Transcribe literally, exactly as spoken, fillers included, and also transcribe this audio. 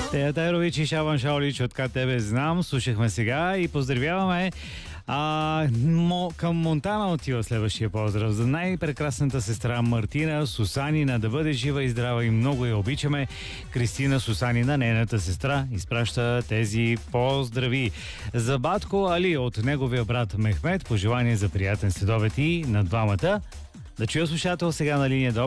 Тея Тайрович и Шабан Шаолич от ка те бе знам. Слушахме сега и поздравяваме а, мо, към Монтана отива следващия поздрав за най-прекрасната сестра Мартина Сусанина. Да бъде жива и здрава и много я обичаме. Кристина Сусанина, нейната сестра, изпраща тези поздрави. За батко Али от неговия брат Мехмед, пожелание за приятен следобед и на двамата. Да чуя слушател сега на линия.